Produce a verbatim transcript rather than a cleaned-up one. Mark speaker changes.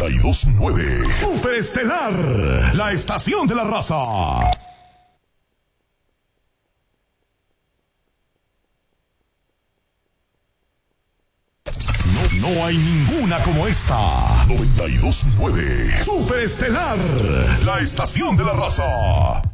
Speaker 1: noventa y dos punto nueve. Superestelar, la estación de la raza. No, no hay ninguna como esta. noventa y dos punto nueve. Superestelar, la estación de la raza.